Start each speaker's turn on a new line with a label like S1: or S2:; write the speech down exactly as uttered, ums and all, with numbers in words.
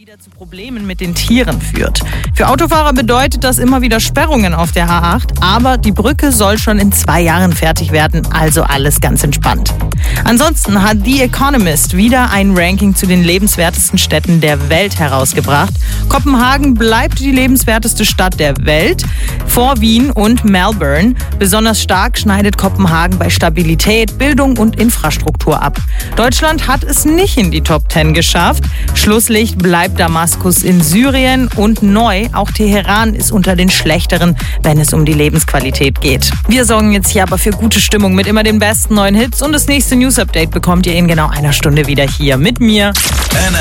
S1: wieder zu Problemen mit den Tieren führt. Für Autofahrer bedeutet das immer wieder Sperrungen auf der H acht, aber die Brücke soll schon in zwei Jahren fertig werden, also alles ganz entspannt. Ansonsten hat The Economist wieder ein Ranking zu den lebenswertesten Städten der Welt herausgebracht. Kopenhagen bleibt die lebenswerteste Stadt der Welt, vor Wien und Melbourne. Besonders stark schneidet Kopenhagen bei Stabilität, Bildung und Infrastruktur ab. Deutschland hat es nicht in die Top zehn geschafft. Schlusslicht bleibt Damaskus in Syrien und neu, auch Teheran ist unter den Schlechteren, wenn es um die Lebensqualität geht. Wir sorgen jetzt hier aber für gute Stimmung mit immer den besten neuen Hits und das nächste News-Update bekommt ihr in genau einer Stunde wieder hier mit mir.